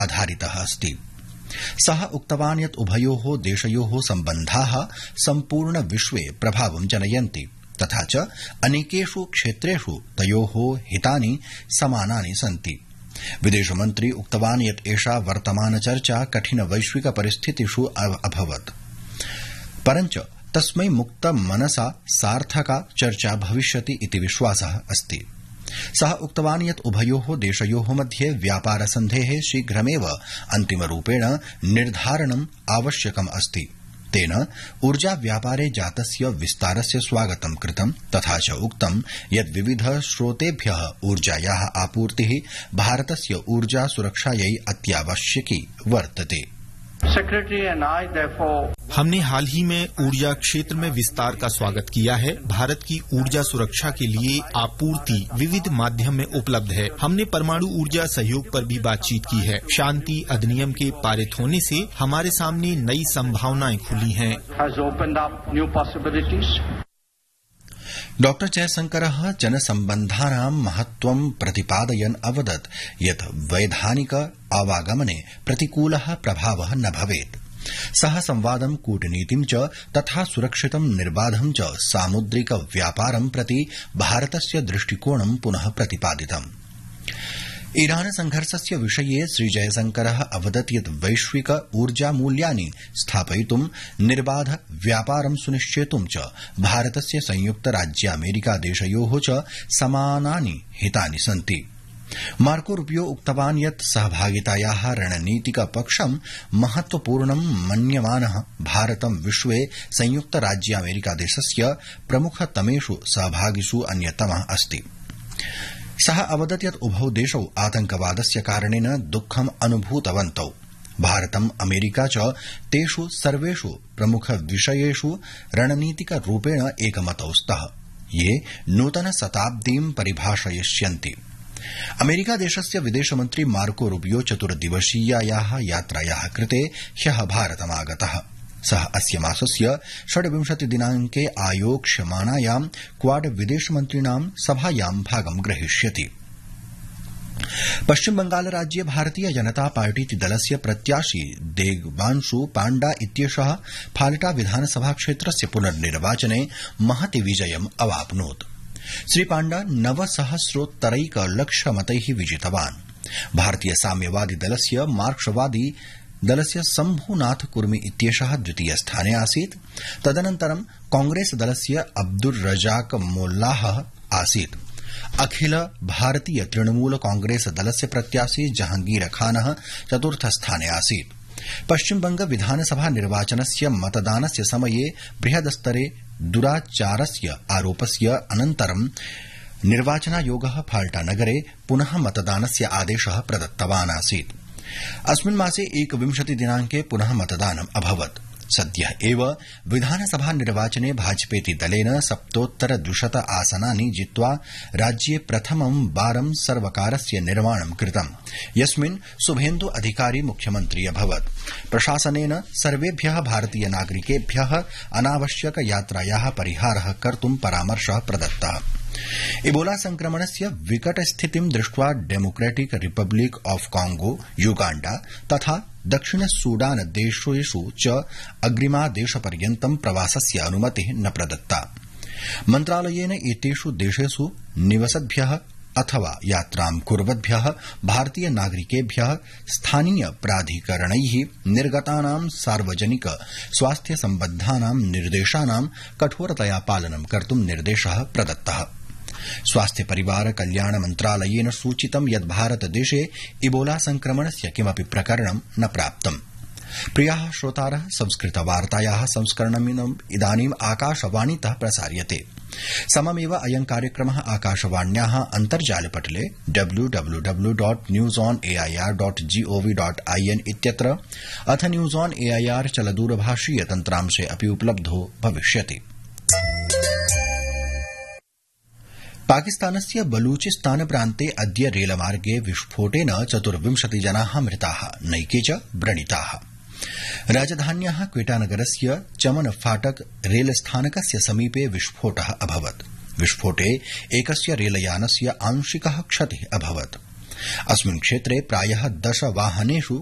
आधारितः अस्ति। सः उक्तवान् यत् उभयोः देशयोः सम्बन्धाः सम्पूर्ण विश्वे प्रभावं जनयन्ति तथा च अनेकेषु क्षेत्रेषु तयोः हितानि समानानि सन्ति। विदेशमन्त्री उक्तवान् यत् एषा वर्तमान चर्चा कठिन वैश्विक परिस्थितिषु अभवत् परञ्च तस्मै मुक्त मनसा सार्थका चर्चा भविष्यति इति विश्वासः अस्ति। सः उक्तवान् यत् उभयोः देशयोः मध्ये व्यापार सन्धेः शीघ्रमेव अन्तिमरूपेण निर्धारणम् आवश्यकम् अस्ति। तेन ऊर्जा व्यापारे जातस्य विस्तारस्य स्वागतं कृतं तथा च उक्तं यत् विविध स्रोतेभ्यः ऊर्जायाः आपूर्तिः भारतस्य ऊर्जा सुरक्षायै अत्यावश्यकी वर्तते। हमने हाल ही में ऊर्जा क्षेत्र में विस्तार का स्वागत किया है। भारत की ऊर्जा सुरक्षा के लिए आपूर्ति विविध माध्यम में उपलब्ध है। हमने परमाणु ऊर्जा सहयोग पर भी बातचीत की है। शांति अधिनियम के पारित होने से हमारे सामने नई संभावनाएं खुली हैं। डॉ जयशंकरः जनसम्बन्धानां महत्त्वं प्रतिपादयन् अवदत् यत् वैधानिक आवागमने प्रतिकूलः प्रभावः न भवेत्। सः संवादं कूटनीतिं च तथा सुरक्षितं निर्बाधं च सामुद्रिक व्यापारं प्रति भारतस्य दृष्टिकोणं पुनः प्रतिपादितम्। ईरान संघर्षस्य विषये श्रीजयशंकरः अवदत् यत् वैश्विक ऊर्जा मूल्यानि स्थापयितुं निर्बाध व्यापारं सुनिश्चेतुं च भारतस्य संयुक्त राज्यामेरिका देशयोः च समानानि हितानि सन्ति। मार्को रूबियो उक्तवान् यत् सहभागितायाः रणनीतिक पक्षं महत्वपूर्णं मन्यमानः भारतं विश्वे संयुक्त राज्यामेरिका देशस्य प्रमुखतमेषु सहभागिषु अन्यतमः अस्ति। सः अवदत् यत् उभौ देशौ आतंकवादस्य कारणेन दुःखम् अनुभूतवन्तौ। भारतम् अमेरिका च तेषु सर्वेषु प्रमुख विषयेषु रणनीतिक रूपेण एकमतौ स्तः ये नूतन शताब्दीं परिभाषयिष्यन्ति। अमेरिका देशस्य विदेशमन्त्री मार्को रूबियो चतुर्दिवसीयायाः यात्रायाः कृते ह्यः भारतमागतः। सः अस्य मासस्य 26 दिनाङ्के आयोक्ष्यमाणायां क्वाड विदेशमन्त्रिणां सभायां भागं ग्रहीष्यति। पश्चिम बंगाल राज्ये भारतीय जनता पार्टीति दलस्य प्रत्याशी देवांशु पाण्डा इत्येषः फाल्टा विधानसभा क्षेत्रस्य पुनर्निर्वाचने महति विजयम् अवाप्नोत्। श्री पाण्डा 9,000,000 विजितवान्। भारतीय साम्यवादी दलस्य मार्क्सवादी दलस्य शम्भुनाथ कुर्मी इत्येषः द्वितीय स्थाने आसीत्। तदनन्तरं कांग्रेस दलस्य अब्दुर रजाक मोल्लाह आसीत्। अखिल भारतीय तृणमूल कांग्रेस दलस्य प्रत्याशी जहांगीर खानः चतुर्थ स्थाने आसीत्। पश्चिमबंग विधानसभा निर्वाचनस्य मतदानस्य समये बृहदस्तरे दुराचारस्य आरोपस्य अनन्तरं निर्वाचनायोगः फाल्टा नगरे पुनः मतदानस्य आदेशः प्रदत्तवान् आसीत्। अस्मिन् मासे 21 दिनाङ्के पुनः मतदानम् अभवत्। सद्यः एव विधानसभा निर्वाचने भाजपेति दलेन 7,200 आसनानि जित्वा राज्ये प्रथमं वारं सर्वकारस्य निर्माणं कृतम्, यस्मिन् शुभेन्दु अधिकारी मुख्यमन्त्री अभवत्। प्रशासनेन सर्वेभ्यः भारतीय नागरिकेभ्यः अनावश्यक यात्रायाः परिहारः कर्तुं परामर्शः प्रदत्तः। इबोला संक्रमणस्य विकट स्थितिं दृष्ट्वा democratic Republic of Congo, Uganda तथा दक्षिण सूडान देशेषु च अग्रिमादेशपर्यन्तं प्रवासस्य अनुमतिः न प्रदत्ता। मन्त्रालयेन एतेषु देशेषु निवसद्भ्यः अथवा यात्रां कुर्वद्भ्यः भारतीय नागरिकेभ्यः स्थानीय प्राधिकरणैः निर्गतानां सार्वजनिक स्वास्थ्य सम्बद्धानां निर्देशानां कठोरतया पालनं कर्तुं निर्देशः प्रदत्तः। स्वास्थ्य परिवार कल्याण मन्त्रालयेन सूचितं यत् भारतदेशे इबोला संक्रमणस्य किमपि प्रकरणं न प्राप्तम्। प्रियाः श्रोतारः, संस्कृतवार्तायाः संस्करणम् इदानीम् आकाशवाणीतः प्रसार्यते। सममेव अयं कार्यक्रमः आकाशवाण्याः अन्तर्जालपटले www.newsonair.gov.in इत्यत्र अथ न्यूज ऑन एआईआर चलदूरभाषीय तन्त्रांशे अपि उपलब्धो भविष्यति। पाकिस्तानस्य बलूचिस्तान प्रान्ते अद्य रेलमार्गे विस्फोटेन 24 जनाः मृताः, नैके च व्रणिताः। राजधान्याः क्वेटानगरस्य चमन फाटक रेलस्थानकस्य समीपे विस्फोटः अभवत्। विस्फोटे एकस्य रेलयानस्य आंशिकः क्षतिः अभवत्। अस्मिन् क्षेत्रे प्रायः 10 वाहनेषु